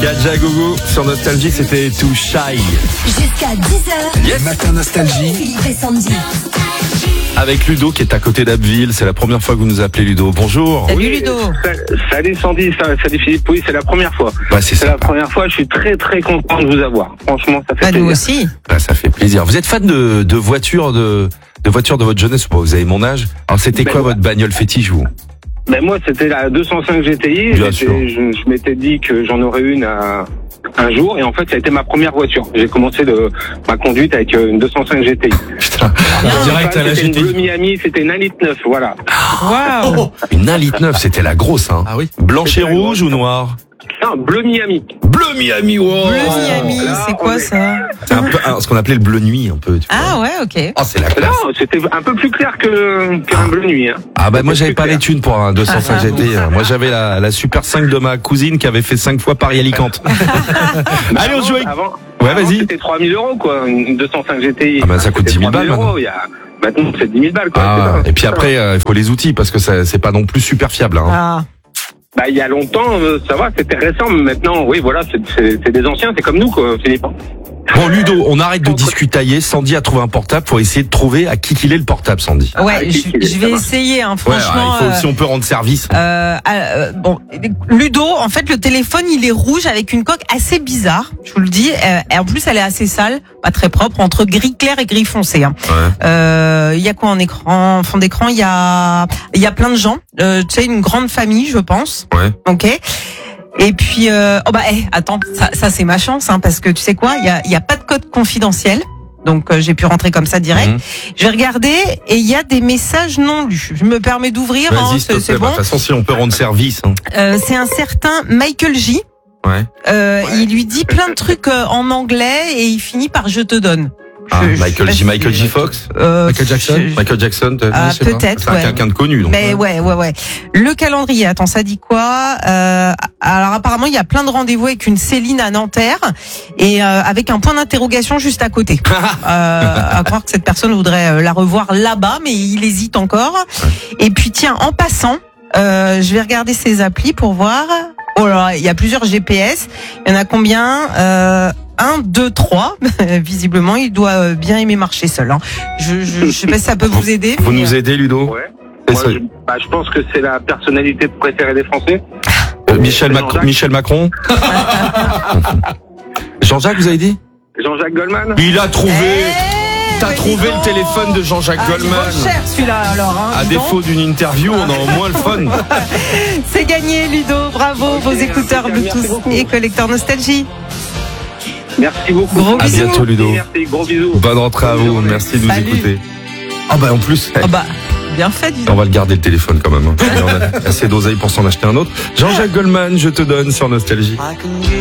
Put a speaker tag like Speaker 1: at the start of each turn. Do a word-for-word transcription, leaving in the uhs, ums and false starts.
Speaker 1: Kadja Gogo sur Nostalgie, c'était Too Shy.
Speaker 2: Jusqu'à dix heures.
Speaker 1: Yes.
Speaker 3: Matin Nostalgie.
Speaker 2: Philippe et Sandy.
Speaker 1: Avec Ludo qui est à côté d'Abbeville. C'est la première fois que vous nous appelez, Ludo. Bonjour.
Speaker 4: Salut Ludo.
Speaker 5: Salut Sandy, salut Philippe. Oui, c'est la première fois.
Speaker 1: Bah, c'est
Speaker 5: C'est la
Speaker 1: sympa.
Speaker 5: première fois. Je suis très très content de vous avoir. Franchement, ça fait
Speaker 4: Bah, nous
Speaker 5: plaisir.
Speaker 4: aussi.
Speaker 1: Bah, ça fait plaisir. Vous êtes fan de, de voitures de, de voitures de votre jeunesse ou pas? Vous avez mon âge. Alors, c'était
Speaker 5: Ben,
Speaker 1: quoi
Speaker 5: ouais.
Speaker 1: votre bagnole fétiche, vous?
Speaker 5: Mais moi, c'était la deux cent cinq G T I.
Speaker 1: Bien
Speaker 5: J'étais-
Speaker 1: sûr.
Speaker 5: Je, je m'étais dit que j'en aurais une à- un jour, et en fait, ça a été ma première voiture. J'ai commencé de, ma conduite avec euh, une deux cent cinq G T I.
Speaker 1: Putain. Direct à la
Speaker 5: C'était une
Speaker 1: G T I.
Speaker 5: Bleu Miami, c'était une un litre neuf, voilà.
Speaker 4: Waouh.
Speaker 1: Une un litre neuf, c'était la grosse, hein.
Speaker 3: Ah oui.
Speaker 1: Blanche et
Speaker 5: C'était la
Speaker 1: rouge
Speaker 5: grosse.
Speaker 1: ou noire?
Speaker 5: Non, Bleu Miami.
Speaker 1: Bleu Miami, wow.
Speaker 4: Bleu Miami,
Speaker 5: Là,
Speaker 4: c'est quoi
Speaker 5: on est-
Speaker 4: ça?
Speaker 1: C'est un peu un- ce qu'on appelait le bleu nuit, un peu. Tu
Speaker 4: Ah
Speaker 1: vois.
Speaker 4: ouais, ok.
Speaker 1: Oh, c'est la classe.
Speaker 5: Non, c'était un peu plus clair que qu'un bleu nuit. Hein.
Speaker 1: Ah bah moi j'avais
Speaker 5: C'était
Speaker 1: pas
Speaker 5: clair.
Speaker 1: les thunes pour un deux cent cinq
Speaker 4: Ah,
Speaker 1: G T I. Moi j'avais la, la Super cinq de ma cousine qui avait fait cinq fois Paris-Alicante. Allez, on
Speaker 5: Avant-
Speaker 1: joue avec...
Speaker 5: Avant,
Speaker 1: Ouais,
Speaker 5: avant,
Speaker 1: vas-y.
Speaker 5: C'était trois mille euros, quoi. Une deux cent cinq G T I.
Speaker 1: Ah bah, ça coûte
Speaker 5: C'était
Speaker 1: dix mille
Speaker 5: trois mille
Speaker 1: balles,
Speaker 5: euros, il y a... Maintenant, c'est dix mille balles, quoi.
Speaker 1: Ah,
Speaker 5: C'est ça.
Speaker 1: et puis après, euh, il faut les outils parce que ça, c'est pas non plus super fiable. Hein.
Speaker 4: Ah.
Speaker 5: Bah, il y a longtemps, euh, ça va, c'était récent, mais maintenant, oui, voilà, c'est, c'est, c'est des anciens, c'est comme nous, quoi, Philippe.
Speaker 1: Bon Ludo, on arrête de discutailler. Sandy a trouvé un portable. Faut essayer de trouver à qui qu'il est le portable, Sandy.
Speaker 4: Ouais,
Speaker 5: Ah,
Speaker 4: je,
Speaker 5: qui- qui-
Speaker 4: je vais
Speaker 5: ça marche.
Speaker 4: essayer, hein,
Speaker 1: Ouais,
Speaker 4: franchement.
Speaker 1: il faut,
Speaker 4: euh,
Speaker 1: si on peut rendre service.
Speaker 4: euh, euh, bon, Ludo, en fait, le téléphone, il est rouge avec une coque assez bizarre. Je vous le dis. Euh, et en plus, elle est assez sale, pas très propre, entre gris clair et gris foncé. Hein.
Speaker 1: Ouais.
Speaker 4: Euh, Il y a quoi en écran, en fond d'écran? Il y a, il y a plein de gens. Euh, tu sais, une grande famille, je pense.
Speaker 1: Ouais.
Speaker 4: Ok. Et puis, euh, oh bah, hey, attends, ça, ça c'est ma chance, hein, parce que tu sais quoi, il y a, il y a pas de code confidentiel, donc euh, j'ai pu rentrer comme ça direct.
Speaker 1: Mhm.
Speaker 4: Je vais regarder et il y a des messages non lus. Je me permets d'ouvrir, hein,
Speaker 1: Vas-y, s'il te
Speaker 4: c'est c'est
Speaker 1: plaît. Bah,
Speaker 4: bon.
Speaker 1: De toute façon, si on peut rendre service. Hein.
Speaker 4: Euh, c'est un certain Michael J.
Speaker 1: Ouais.
Speaker 4: Euh, Il lui dit plein de trucs euh, en anglais et il finit par je te donne.
Speaker 1: Ah,
Speaker 4: Je- je
Speaker 1: Michael
Speaker 4: sais
Speaker 1: J.
Speaker 4: pas
Speaker 1: Michael
Speaker 4: si-
Speaker 1: J. Fox.
Speaker 4: Euh,
Speaker 3: Michael Jackson
Speaker 4: je-
Speaker 1: Michael Jackson. t'as-
Speaker 4: Ah,
Speaker 1: je sais pas.
Speaker 4: peut-être,
Speaker 1: C'est un
Speaker 4: ouais.
Speaker 1: quelqu'un de connu. Donc.
Speaker 4: Mais ouais, ouais, ouais. Le calendrier, attends, ça dit quoi? euh, Alors apparemment, il y a plein de rendez-vous avec une Céline à Nanterre et euh, avec un point d'interrogation juste à côté. euh, à croire que cette personne voudrait euh, la revoir là-bas, mais il hésite encore. Et puis tiens, en passant, euh, je vais regarder ses applis pour voir. Oh là, là, il y a plusieurs G P S. Il y en a combien? euh, Un, deux, trois. Visiblement, il doit euh, bien aimer marcher seul. Hein. Je, je, je sais pas si ça peut vous aider.
Speaker 1: Vous
Speaker 4: mais,
Speaker 1: nous aidez, Ludo.
Speaker 5: Ouais.
Speaker 1: C'est
Speaker 5: Moi,
Speaker 1: ça.
Speaker 5: je, bah, je pense que c'est la personnalité préférée des Français.
Speaker 1: Euh, Michel,
Speaker 5: C'est
Speaker 1: Macron,
Speaker 5: Jean-Jacques.
Speaker 1: Michel Macron. Jean-Jacques, vous avez dit?
Speaker 5: Jean-Jacques Goldman.
Speaker 1: Il a trouvé.
Speaker 4: Eh,
Speaker 1: T'as
Speaker 4: mais
Speaker 1: trouvé
Speaker 4: dis donc.
Speaker 1: le téléphone de Jean-Jacques
Speaker 4: Ah, il
Speaker 1: Goldman.
Speaker 4: vaut cher celui-là alors. Hein,
Speaker 1: À
Speaker 4: dis donc.
Speaker 1: défaut d'une interview, on a au moins le fun.
Speaker 4: C'est gagné Ludo, bravo,
Speaker 5: Ok,
Speaker 4: vos écouteurs
Speaker 5: merci
Speaker 4: Bluetooth
Speaker 5: beaucoup.
Speaker 4: et collecteur Nostalgie.
Speaker 5: Merci beaucoup.
Speaker 4: Gros
Speaker 1: À
Speaker 4: bisous.
Speaker 1: bientôt, Ludo.
Speaker 5: Merci, gros bisous.
Speaker 1: Bonne rentrée à vous. Merci de nous
Speaker 4: Salut.
Speaker 1: écouter. Ah bah en plus,
Speaker 4: Ah bah, bien fait dis
Speaker 1: on
Speaker 4: donc.
Speaker 1: va le garder le téléphone quand même. hein. On a assez d'oseille pour s'en acheter un autre. Jean-Jacques Goldman, je te donne sur Nostalgie.